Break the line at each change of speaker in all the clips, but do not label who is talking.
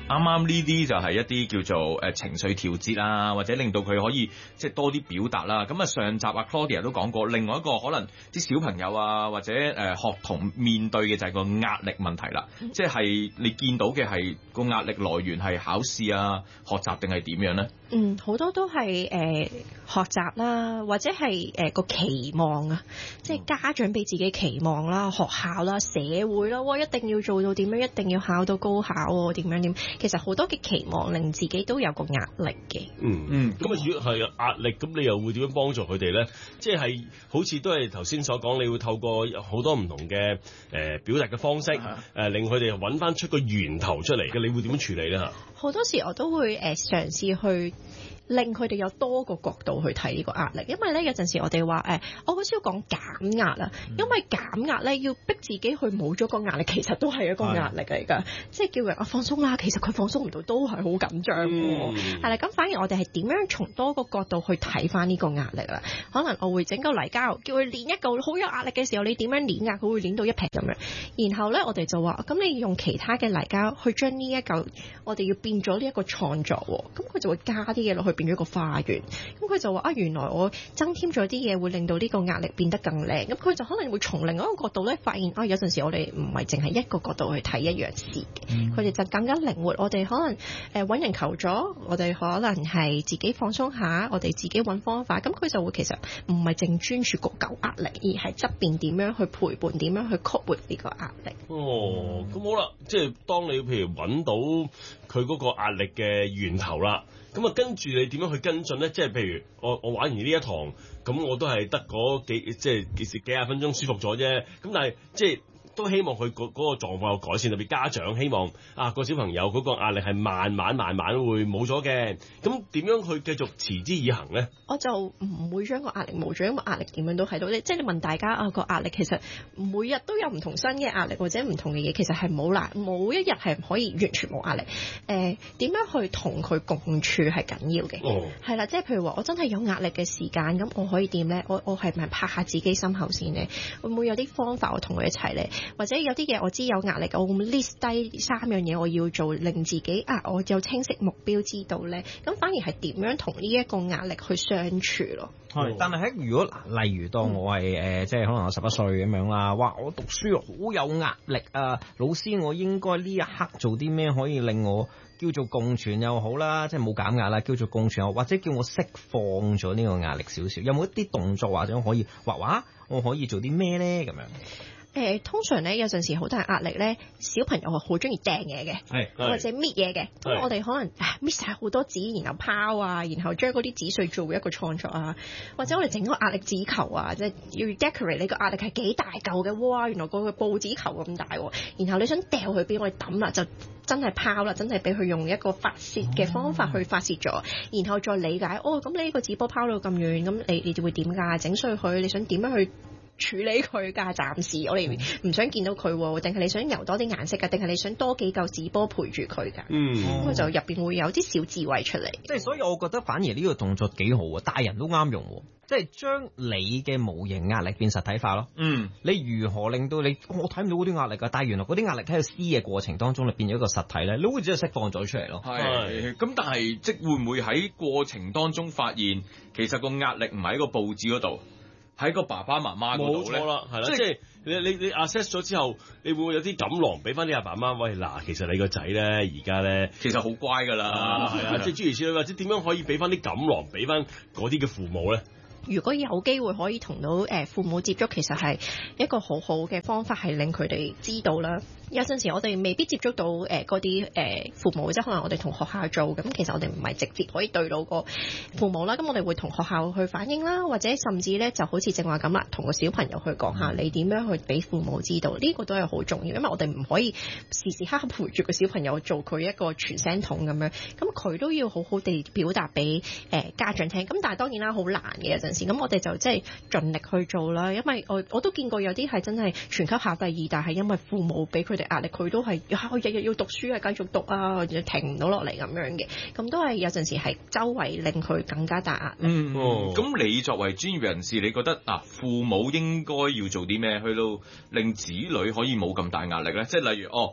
啱啱呢啲就係一啲叫做情緒調節啊，或者令到佢可以即係多啲表達啦。咁啊上集啊 Claudia 都講過，另外一個可能啲小朋友啊或者學童面對嘅就係個壓力問題啦。即係你見到嘅係個壓力來源係考試啊、學習定係點樣咧？
好多都係學習啦，或者係個期望啊，即係家長俾自己期望啦，學校啦、社會啦，一定要做到點樣，一定要考到高考喎，點樣點？其實好多嘅期望令自己都有個壓力嘅。
咁啊，如果係壓力，咁你又會點樣幫助佢哋咧？即係好似都係頭先所講，你會透過好多唔同嘅表達嘅方式，令佢哋揾翻出個源頭出嚟嘅。你會點樣處理咧？嚇，
好多時我都會嘗試去令佢哋有多個角度去睇呢個壓力，因為咧有陣時我哋話我好少講減壓啊，因為減壓咧要逼自己去冇咗個壓力，其實都係一個壓力嚟㗎，即係叫人放鬆啦，其實佢放鬆唔到，都係好緊張喎。係啦，咁反而我哋係點樣從多個角度去睇翻呢個壓力啦？可能我會整個泥膠，叫佢練一個好有壓力嘅時候，你點樣練啊？佢會練到一劈咁樣。然後咧我哋就話，咁你用其他嘅泥膠去將呢一嚿，我哋要變咗呢一個創作喎，咁佢就會加啲嘢落去。變咗個花園，咁佢就話原來我增添咗啲嘢會令到呢個壓力變得更靚，咁佢就可能會從另外一個角度咧發現有陣時我哋唔係淨係一個角度去睇一樣事嘅，佢哋就更加靈活。我哋可能揾人求助，我哋可能係自己放鬆下，我哋自己揾方法，咁佢就會其實唔係淨專注個舊壓力，而係側邊點樣去陪伴，點樣去 cope with 呢個壓力。
咁好啦，即係當你譬如揾到佢嗰個壓力嘅源頭啦。咁啊，跟住你點樣去跟進咧？即係譬如我玩完呢一堂，咁我都係得嗰幾廿分鐘舒服咗啫。咁但係即係都希望佢嗰個狀況有改善，特別家長希望個小朋友嗰個壓力係慢慢會冇咗嘅。咁點樣去繼續持之以恆咧？
我就唔會將個壓力冇咗，因為壓力點樣都喺度。即係你問大家個壓力其實每日都有唔同新嘅壓力或者唔同嘅嘢，其實係冇一日係可以完全冇壓力。點樣去同佢共處係緊要嘅。係啦，即係譬如話我真係有壓力嘅時間，咁我可以點咧？我係咪拍下自己心口先咧？會唔會有啲方法我同佢一齊咧？或者有啲嘢我知有壓力，我會 list 低3樣嘢我要做，令自己我有清晰目標知道咧。咁反而係點樣同呢一個壓力去相處咯。
但係如果例如當我係即係可能我11歲咁樣啦，哇！我讀書好有壓力啊，老師我應該呢一刻做啲咩可以令我叫做共存又好啦，即係冇減壓啦，叫做共存又好，或者叫我釋放咗呢個壓力少少，有冇一啲動作或者可以畫畫，我可以做啲咩咧咁樣？
通常咧有陣時好大壓力咧，小朋友係好中意掟嘢嘅，或者搣嘢嘅。咁我哋可能搣晒好多紙，然後拋啊，然後將嗰啲紙碎做一個創作啊，或者我哋整個壓力紙球啊，即係要 decorate 你個壓力係幾大嚿嘅，哇！原來個報紙球咁大喎，然後你想掉去俾我哋抌啦，就真係拋啦，真係俾佢用一個發泄嘅方法去發泄咗，然後再理解咁你呢個紙波拋到咁遠，咁你會點㗎？整碎佢，你想點樣去處理佢㗎？暫時我哋唔想見到佢喎，定係你想油多啲顏色㗎？定係你想多幾嚿紙波陪住佢㗎？咁佢就入邊會有啲小智慧出嚟。
即係所以我覺得反而呢個動作幾好啊，大人都啱用喎。即係將你嘅無形壓力變實體化咯。你如何令到你我睇唔到嗰啲壓力㗎？但係原來嗰啲壓力喺個施嘅過程當中，你變咗一個實體咧，你會只係釋放咗出嚟咯。
係咁，但係即會唔會喺過程當中發現，其實個壓力唔喺個報紙嗰度，喺個爸爸媽媽嗰度咧？冇錯啦，係啦，即係你 assess 咗之後，你會唔會有啲錦囊俾翻啲阿爸媽？喂，嗱，其實你個仔咧而家咧，其實好乖㗎啦，係啊，即係諸如此類，或者點樣可以俾翻啲錦囊俾翻嗰啲嘅父母咧？
如果有機會可以同到父母接觸，其實係一個好好嘅方法，係令佢哋知道啦。有陣時我哋未必接觸到嗰啲父母，即係可能我哋同學校做，咁其實我哋唔係直接可以對到個父母啦。咁我哋會同學校去反映啦，或者甚至咧就好似正話咁啦，同個小朋友去講下你點樣去俾父母知道，呢個都係好重要，因為我哋唔可以時時刻刻陪住個小朋友做佢一個傳聲筒咁樣，咁佢都要好好地表達俾家長聽。咁但係當然啦，好難嘅有陣時，咁我哋就即係盡力去做啦。因為我都見過有啲係真係全級考第2，但係因為父母俾佢哋壓力，佢都係日日要讀書啊，繼續讀啊，或者停唔到落嚟咁樣嘅。咁都係有陣時係周圍令佢更加大壓力。
咁你作為專業人士，你覺得父母應該要做啲咩去到令子女可以冇咁大壓力咧？即係例如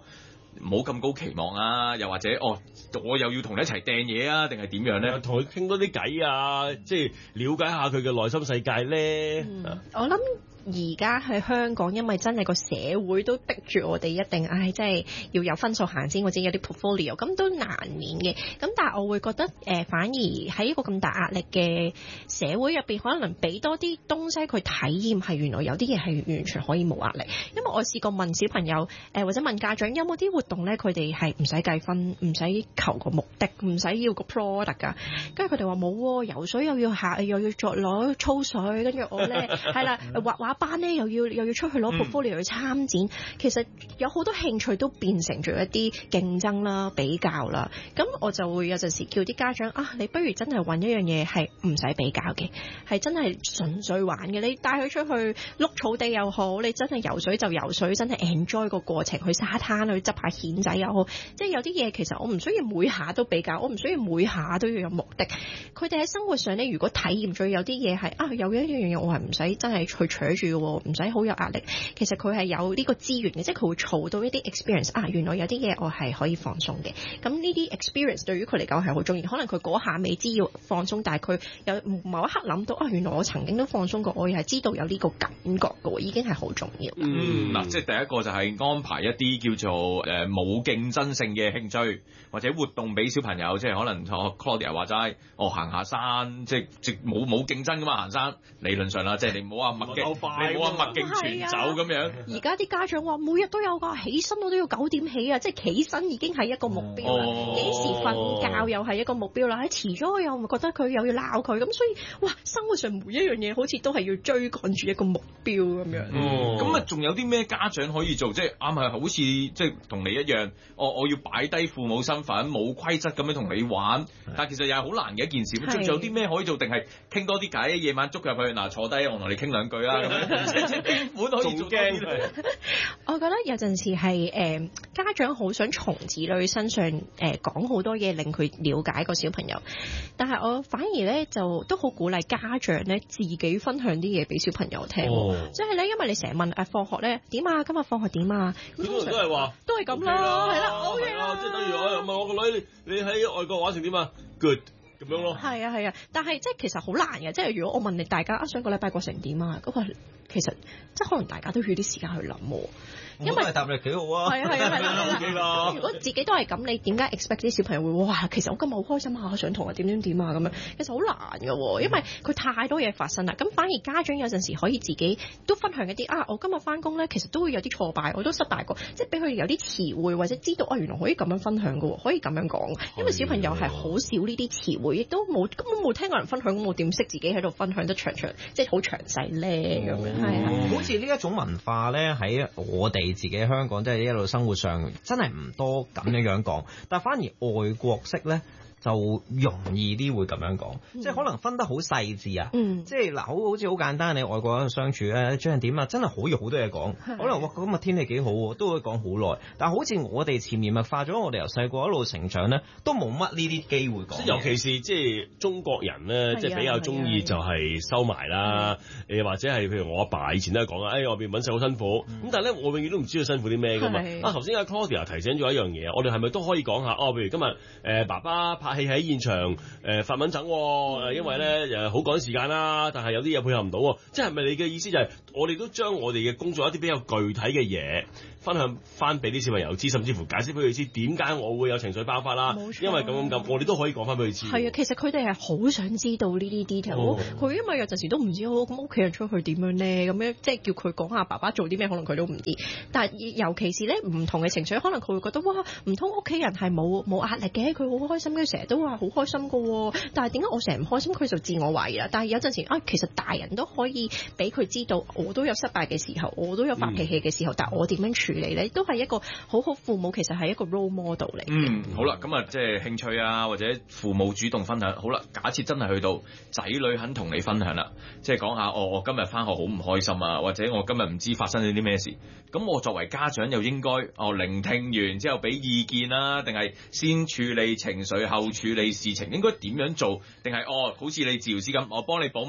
唔好咁高期望啊，又或者我又要同你一齊掟嘢啊，定係點樣咧？
同佢傾多啲偈啊，即係了解下佢嘅內心世界咧。
我諗。而家喺香港，因為真係個社會都逼住我哋一定，即係要有分數行先，或者有啲 portfolio，咁都難免嘅。咁但係我會覺得，反而喺一個咁大壓力嘅社會入邊，可能俾多啲東西佢體驗，係原來有啲嘢係完全可以冇壓力。因為我試過問小朋友，或者問家長有冇啲活動咧，佢哋係唔使計分，唔使求個目的，唔使要個 product 㗎。跟住佢哋話冇，游水又要作攞操水，跟住我咧係啦畫畫班咧又要出去攞 portfolio 去參展，其實有好多興趣都變成咗一啲競爭啦、比較啦。咁我就會有陣時叫啲家長你不如真係揾一樣嘢係唔使比較嘅，係真係純粹玩嘅。你帶佢出去碌草地又好，你真係游水就游水，真係 enjoy 個過程，去沙灘去執下蜆仔又好。即係有啲嘢其實我唔需要每下都比較，我唔需要每下都要有目的。佢哋喺生活上咧，如果體驗咗有啲嘢係有一樣嘢我係唔使真係去扯住嘅，唔使好有壓力。其實佢係有呢個資源嘅，即係佢會儲到一啲 experience。原來有啲嘢我係可以放鬆嘅。咁呢啲 experience 對於佢嚟講係好重要。可能佢嗰下未知要放鬆，但係佢有某一刻諗到原來我曾經都放鬆過，我係知道有呢個感覺嘅，已經係好重要。
嗱，即係第一個就係安排一啲叫做冇競爭性嘅興趣或者活動俾小朋友，即係可能Claudia 話齋，行下山，即係冇競爭噶嘛，行山理論上啦，即係你唔好話麥徑，你唔好話麥徑全走咁樣。
而家啲家長話每日都有㗎，起身我都要9點起啊，即係起身已經係一個目標啦。幾時瞓覺又係一個目標啦，遲咗我又咪覺得佢又要鬧佢，咁所以生活上每一樣嘢好似都係要追趕住一個目標咁樣。
咁仲有啲咩家長可以做？即係啱係好似即係同你一樣，我要擺低父母身份，冇規則咁樣同你玩，但其實又係好難嘅一件事。仲有啲咩可以做？定係傾多啲偈，夜晚捉入去坐低，我同你傾兩句啦。咁樣邊款可以做？
我覺得有陣時係家長好想從子女身上講好多嘢，令佢了解個小朋友。但係我反而咧就都好鼓勵家長咧自己分享啲嘢俾小朋友聽。即係咧，因為你成日問放學咧點啊，今日放學點啊，咁通常都係話都係咁啦，係啦，OK 啦，
即係等於我問我個女，你喺外國玩成點啊 ？Good 咁樣咯。
係啊，但係即係其實好難嘅，即係如果我問你大家上個禮拜過成點啊，嗰個其實即係可能大家都要啲時間去諗。因為
答你幾好啊，
係啦。如果自己都係咁，你點解 expect 啲小朋友會其實我今日好開心啊，我上堂啊點啊咁樣，其實好難㗎，因為佢太多嘢發生啦。咁反而家長有陣時可以自己都分享一啲我今日翻工咧，其實都會有啲挫敗，我都失敗過，即係俾佢哋有啲詞彙或者知道原來可以咁樣分享㗎，可以咁樣講。因為小朋友係好少呢啲詞彙，亦都根本冇聽過人分享，咁我點識自己喺度分享得長即係好詳細咧咁樣？係啊，
好似呢一種文化咧喺我哋自己香港即係一路生活上真係唔多咁樣講，但反而外國式咧就容易啲會咁樣講，即係可能分得好細緻啊，即係好似好簡單，你外國人相處咧最近點啊，真係好多嘢講，可能今日天氣幾好都可以講好耐，但係好似我哋潛移默化咗，我哋由細個一路成長咧，都冇乜呢啲機會講。
尤其是即係中國人咧，即係比較中意就係收埋啦，或者係譬如我阿爸以前都係講外邊揾食好辛苦，咁但係咧我永遠都唔知道辛苦啲咩㗎嘛。頭先阿 Claudia 提醒咗一樣嘢，我哋係咪都可以講下譬如今日爸爸拍戲喺現場發文整，因為咧好趕時間啦，但係有啲嘢配合唔到，即係咪你嘅意思就係我哋都將我哋嘅工作一啲比較具體嘅嘢分享翻俾啲小朋友知，甚至乎解釋俾佢知點解我會有情緒爆發啦，因為咁，我哋都可以講翻俾佢知。
係啊，其實佢哋係好想知道呢啲 detail。佢因為有陣時都唔知咁屋企人出去點樣咧，咁樣即係叫佢講下爸爸做啲咩，可能佢都唔知。但係尤其是咧唔同嘅情緒，可能佢會覺得唔通屋企人係冇壓力嘅，佢好開心嘅，成日都話好開心㗎。但係點解我成日唔開心？佢就自我懷疑啦。但係有陣時其實大人都可以俾佢知道，我都有失敗嘅時候，我都有發脾氣嘅時候，但係我點樣處理咧，都係一個好好父母，其實係一個 role model 嚟。
好啦，咁啊，即係興趣啊，或者父母主動分享。好啦，假設真係去到仔女肯同你分享啦，即係講下我今日返學好唔開心啊，或者我今日唔知發生咗啲咩事。咁我作為家長又應該聆聽完之後俾意見啦，定係先處理情緒後處理事情？應該點樣做？定係好似你治療師咁，我幫你保密，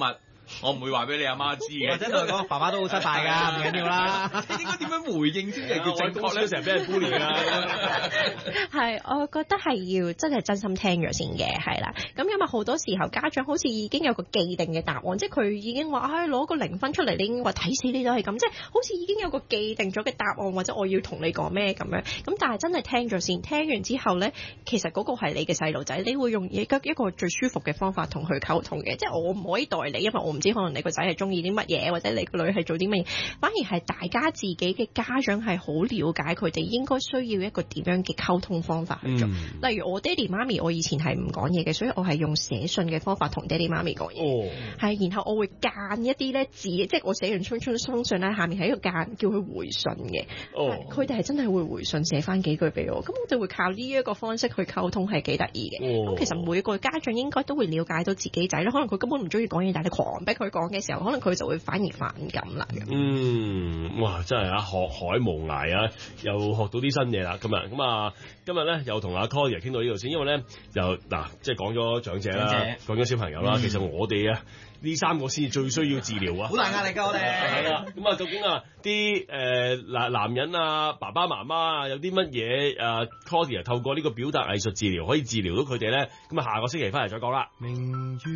我唔會話俾你阿媽知嘅。
或者同佢講爸爸都好失敗㗎，唔緊要啦。
應該點樣回應先係叫正確咧？
成日俾人 bully 啊！
係，我覺得係要真係真心聽咗先嘅，係啦。咁因為好多時候家長好似已經有個既定嘅答案，即係佢已經話攞個0分出嚟，你已經話睇死你都係咁，即係好似已經有個既定咗嘅答案，或者我要同你講咩咁樣。咁但係真係聽咗先，聽完之後咧，其實嗰個係你嘅細路仔，你會用一個最舒服嘅方法同佢溝通嘅。即係我唔可以代你，因為我唔知可能你個仔係中意啲乜嘢，或者你個女係做啲乜嘢，反而係大家自己嘅家長係好了解佢哋應該需要一個點樣嘅溝通方法去做。例如我爹哋媽咪，我以前係唔講嘢嘅，所以我係用寫信嘅方法同爹哋媽咪講嘢。係，然後我會間一啲咧字，即係我寫完封信咧，下面係一個間叫佢回信嘅。佢哋係真係會回信寫翻幾句俾我，咁我哋會靠呢一個方式去溝通，係幾得意嘅。咁其實每個家長應該都會了解到自己仔咧，可能佢根本唔中意講嘢，但係你狂逼佢講嘅時候，可能佢就會反而反感啦。
哇！真係啊，學海無涯啊，又學到啲新嘢啦。今日咧又同阿 Claudia 傾到呢度先，因為咧又即係講咗長者啦，講咗小朋友啦。其實我哋啊呢3個先最需要治療啊，
好大壓力㗎我哋。
係啦，咁究竟啲男人啊，爸爸媽媽啊，有啲乜嘢Claudia 透過呢個表達藝術治療可以治療到佢哋咧？咁下個星期翻嚟再講啦。